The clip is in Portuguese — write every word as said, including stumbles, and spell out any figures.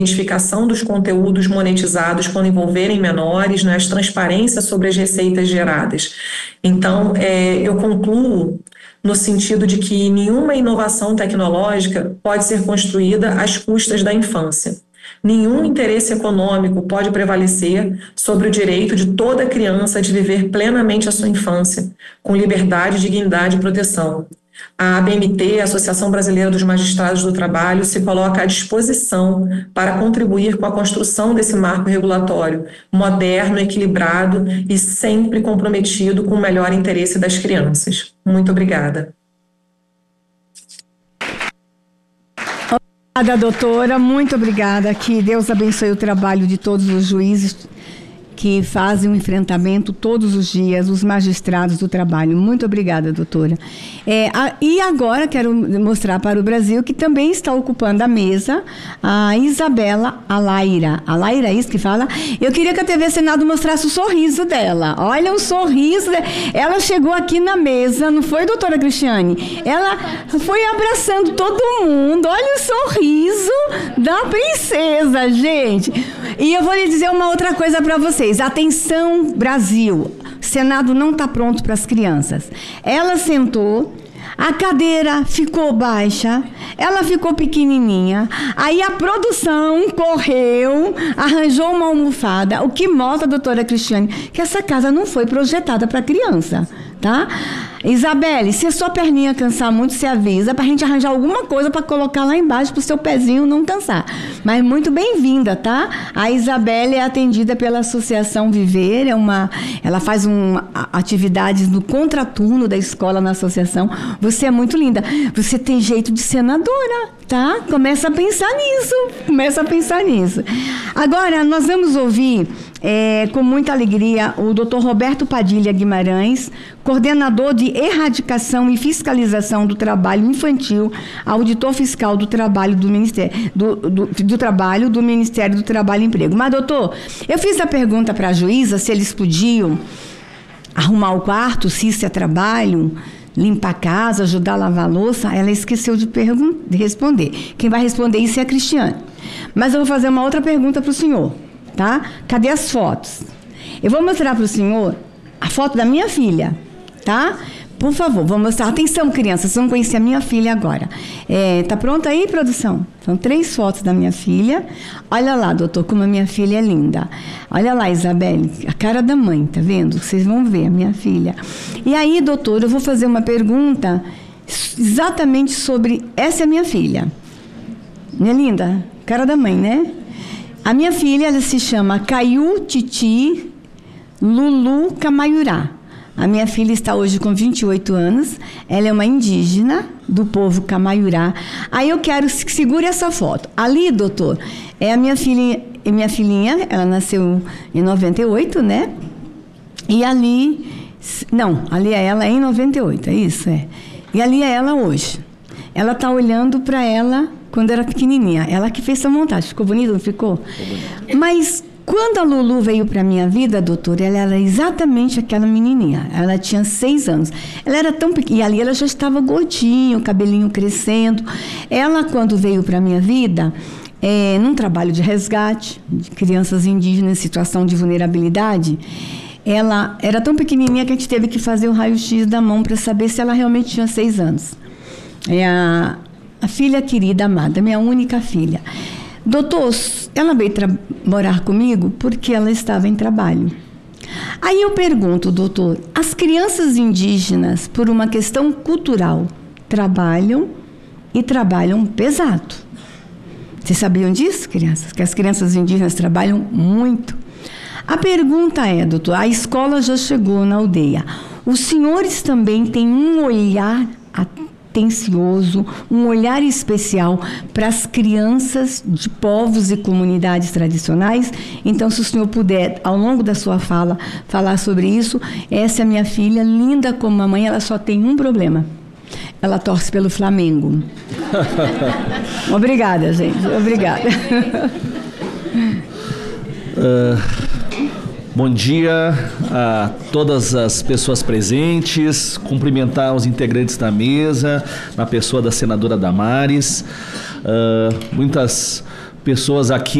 identificação dos conteúdos monetizados quando envolverem menores, né, as transparências sobre as receitas geradas. Então, é, eu concluo no sentido de que nenhuma inovação tecnológica pode ser construída às custas da infância. Nenhum interesse econômico pode prevalecer sobre o direito de toda criança de viver plenamente a sua infância, com liberdade, dignidade e proteção. A A B M T, a Associação Brasileira dos Magistrados do Trabalho, se coloca à disposição para contribuir com a construção desse marco regulatório moderno, equilibrado e sempre comprometido com o melhor interesse das crianças. Muito obrigada. Obrigada, doutora. Muito obrigada. Que Deus abençoe o trabalho de todos os juízes que fazem um enfrentamento todos os dias, os magistrados do trabalho. Muito obrigada, doutora. É, a, e agora quero mostrar para o Brasil que também está ocupando a mesa a Isabela Alaira. Alaira, é isso que fala? Eu queria que a T V Senado mostrasse o sorriso dela. Olha o sorriso. De... Ela chegou aqui na mesa, não foi, doutora Cristiane? Ela foi abraçando todo mundo. Olha o sorriso da princesa, gente. E eu vou lhe dizer uma outra coisa para vocês. Atenção, Brasil, o Senado não está pronto para as crianças. Ela sentou, a cadeira ficou baixa, ela ficou pequenininha, aí a produção correu, arranjou uma almofada, o que mostra, doutora Cristiane, que essa casa não foi projetada para criança, tá? Isabelle, se a sua perninha cansar muito, você avisa para a gente arranjar alguma coisa para colocar lá embaixo para o seu pezinho não cansar. Mas muito bem-vinda, tá? A Isabelle é atendida pela Associação Viver, é uma, ela faz um, atividades no contraturno da escola na associação. Você é muito linda. Você tem jeito de senadora, tá? Começa a pensar nisso, começa a pensar nisso. Agora, nós vamos ouvir É, com muita alegria, o doutor Roberto Padilha Guimarães, coordenador de erradicação e fiscalização do trabalho infantil, auditor fiscal do trabalho do Ministério do, do, do Trabalho do Ministério do Trabalho e Emprego. Mas, doutor, eu fiz a pergunta para a juíza se eles podiam arrumar o quarto, se isso é trabalho, limpar a casa, ajudar a lavar a louça. Ela esqueceu de, de responder. Quem vai responder isso é a Cristiane. Mas eu vou fazer uma outra pergunta para o senhor. Tá? Cadê as fotos? Eu vou mostrar para o senhor a foto da minha filha, tá? Por favor, vou mostrar. Atenção, crianças, vocês vão conhecer a minha filha agora. É, tá pronta aí, produção? São três fotos da minha filha. Olha lá, doutor, como a minha filha é linda. Olha lá, Isabelle, a cara da mãe, tá vendo? Vocês vão ver a minha filha. E aí, doutor, eu vou fazer uma pergunta exatamente sobre... Essa é a minha filha. Minha linda, cara da mãe, né? A minha filha, ela se chama Caiu Titi Lulu Camaiurá. A minha filha está hoje com vinte e oito anos. Ela é uma indígena do povo Camaiurá. Aí eu quero que segure essa foto. Ali, doutor, é a minha filha, minha filhinha. Ela nasceu em noventa e oito, né? E ali... Não, ali é ela em noventa e oito, é isso, é. E ali é ela hoje. Ela está olhando para ela... Quando era pequenininha, ela que fez essa montagem. Ficou bonito, não ficou? Ficou bonito. Mas quando a Lulu veio para a minha vida, doutora, ela era exatamente aquela menininha. Ela tinha seis anos. Ela era tão pequena. E ali ela já estava gordinha, o cabelinho crescendo. Ela, quando veio para a minha vida, é, num trabalho de resgate de crianças indígenas em situação de vulnerabilidade, ela era tão pequenininha que a gente teve que fazer o raio-x da mão para saber se ela realmente tinha seis anos. É a... A filha querida, amada, minha única filha. Doutor, ela veio morar comigo porque ela estava em trabalho. Aí eu pergunto, doutor, as crianças indígenas, por uma questão cultural, trabalham e trabalham pesado. Vocês sabiam disso, crianças? Que as crianças indígenas trabalham muito. A pergunta é, doutor, a escola já chegou na aldeia. Os senhores também têm um olhar atento, atencioso, um olhar especial para as crianças de povos e comunidades tradicionais. Então, se o senhor puder, ao longo da sua fala, falar sobre isso. Essa é a minha filha, linda como a mãe, ela só tem um problema. Ela torce pelo Flamengo. Obrigada, gente. Obrigada. Uh... Bom dia a todas as pessoas presentes, cumprimentar os integrantes da mesa, na pessoa da senadora Damares. Uh, muitas pessoas aqui